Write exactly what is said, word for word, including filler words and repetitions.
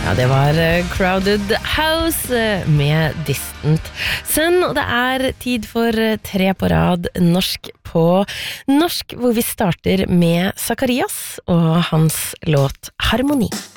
Ja, det var Crowded House med Distant Sun, og det er tid for tre på rad norsk på norsk, hvor vi starter med Zakarias og hans låt Harmoni.